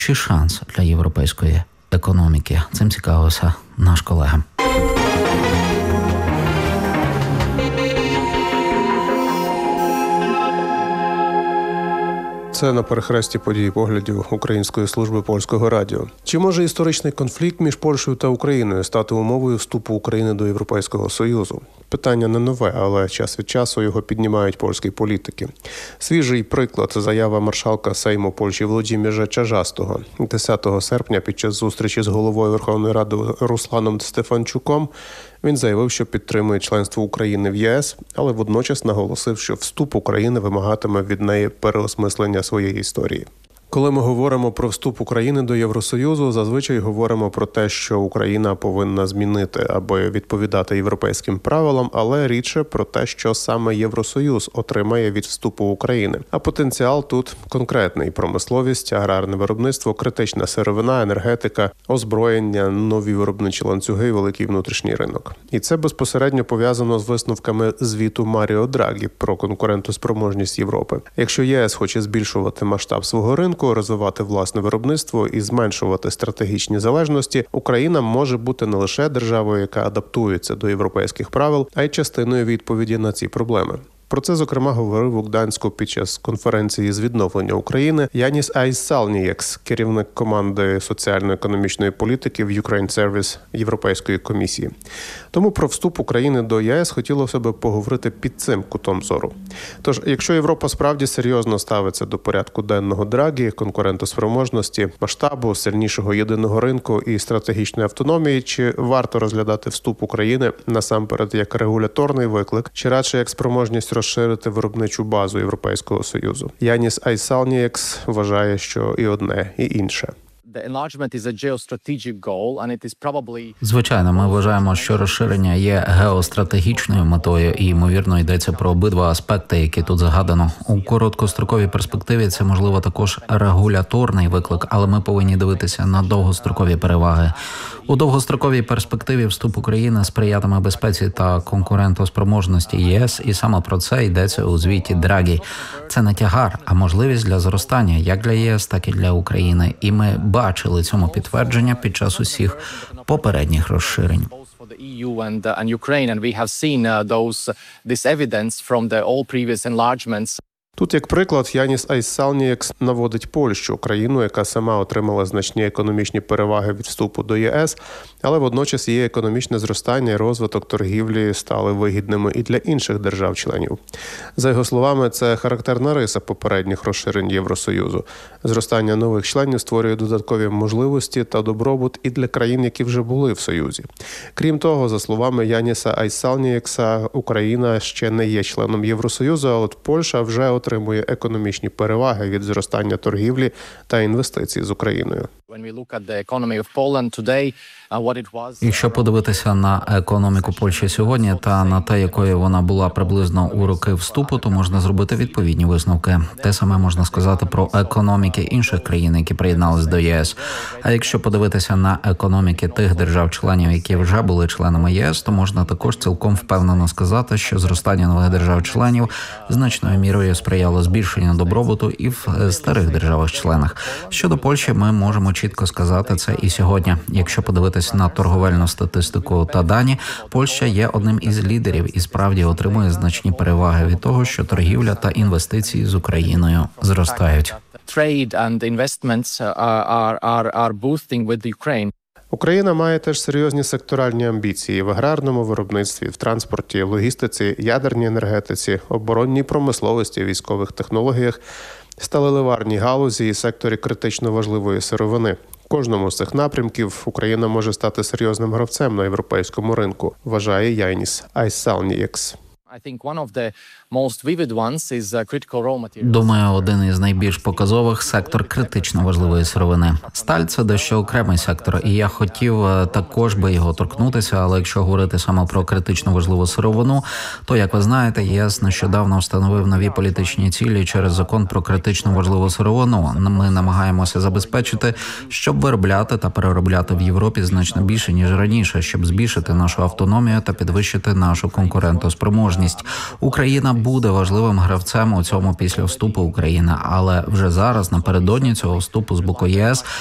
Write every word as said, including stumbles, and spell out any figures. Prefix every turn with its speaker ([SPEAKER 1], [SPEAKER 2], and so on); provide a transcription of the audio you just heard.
[SPEAKER 1] Чи шанс для європейської економіки? Цим цікавився наш колега.
[SPEAKER 2] Це на перехресті подій поглядів Української служби польського радіо. Чи може історичний конфлікт між Польщею та Україною стати умовою вступу України до Європейського Союзу? Питання не нове, але час від часу його піднімають польські політики. Свіжий приклад – заява маршалка Сейму Польщі Володимира Чажастого. десятого серпня під час зустрічі з головою Верховної Ради Русланом Стефанчуком він заявив, що підтримує членство України в ЄС, але водночас наголосив, що вступ України вимагатиме від неї переосмислення своєї історії. Коли ми говоримо про вступ України до Євросоюзу, зазвичай говоримо про те, що Україна повинна змінити аби відповідати європейським правилам, але рідше про те, що саме Євросоюз отримає від вступу України. А потенціал тут конкретний – промисловість, аграрне виробництво, критична сировина, енергетика, озброєння, нові виробничі ланцюги, великий внутрішній ринок. І це безпосередньо пов'язано з висновками звіту Маріо Драгі про конкурентоспроможність Європи. Якщо ЄС хоче збільшувати масштаб свого ринку, розвивати власне виробництво і зменшувати стратегічні залежності, Україна може бути не лише державою, яка адаптується до європейських правил, а й частиною відповіді на ці проблеми. Про це, зокрема, говорив у Гданську під час конференції з відновлення України Яніс Айсалнієкс, керівник команди соціально-економічної політики в Ukraine Service Європейської комісії. Тому про вступ України до ЄС хотілося б поговорити під цим кутом зору. Тож, якщо Європа справді серйозно ставиться до порядку денного Драгі, конкурентоспроможності, масштабу, сильнішого єдиного ринку і стратегічної автономії, чи варто розглядати вступ України насамперед як регуляторний виклик, чи радше як спроможність розширити виробничу базу Європейського Союзу? Яніс Айсалнієкс вважає, що і одне, і інше.
[SPEAKER 1] Звичайно, ми вважаємо, що розширення є геостратегічною метою і, ймовірно, йдеться про обидва аспекти, які тут згадано. У короткостроковій перспективі це, можливо, також регуляторний виклик, але ми повинні дивитися на довгострокові переваги. У довгостроковій перспективі вступ України сприятиме безпеці та конкурентоспроможності ЄС, і саме про це йдеться у звіті Драгі. Це не тягар, а можливість для зростання як для ЄС, так і для України. І ми бачили цьому підтвердження під час усіх попередніх розширень.
[SPEAKER 2] Тут, як приклад, Яніс Айсалнієкс наводить Польщу, країну, яка сама отримала значні економічні переваги від вступу до ЄС, але водночас її економічне зростання і розвиток торгівлі стали вигідними і для інших держав-членів. За його словами, це характерна риса попередніх розширень Євросоюзу. Зростання нових членів створює додаткові можливості та добробут і для країн, які вже були в Союзі. Крім того, за словами Яніса Айсалнієкса, Україна ще не є членом Євросоюзу, а от Польща вже отримує економічні переваги від зростання торгівлі та інвестицій з Україною.
[SPEAKER 1] Якщо подивитися на економіку Польщі сьогодні та на те, якою вона була приблизно у роки вступу, то можна зробити відповідні висновки. Те саме можна сказати про економіки інших країн, які приєднались до ЄС. А якщо подивитися на економіки тих держав-членів, які вже були членами ЄС, то можна також цілком впевнено сказати, що зростання нових держав-членів значною мірою сприяло збільшенню добробуту і в старих державах-членах. Щодо Польщі, ми можемо чітко сказати це і сьогодні. Якщо подивитися на торговельну статистику та дані, Польща є одним із лідерів і справді отримує значні переваги від того, що торгівля та інвестиції з Україною зростають.
[SPEAKER 2] Україна має теж серйозні секторальні амбіції в аграрному виробництві, в транспорті, логістиці, ядерній енергетиці, оборонній промисловості, військових технологіях, сталеливарній галузі і секторі критично важливої сировини. В кожному з цих напрямків Україна може стати серйозним гравцем на європейському ринку, вважає Яніс Айсалнієкс.
[SPEAKER 1] Думаю, один із найбільш показових – сектор критично важливої сировини. Сталь – це дещо окремий сектор, і я хотів також би його торкнутися, але якщо говорити саме про критично важливу сировину, то, як ви знаєте, ЄС нещодавно встановив нові політичні цілі через закон про критично важливу сировину. Ми намагаємося забезпечити, щоб виробляти та переробляти в Європі значно більше, ніж раніше, щоб збільшити нашу автономію та підвищити нашу конкурентоспроможність. незалежність. Україна буде важливим гравцем у цьому після вступу України, але вже зараз, напередодні цього вступу з боку ЄС,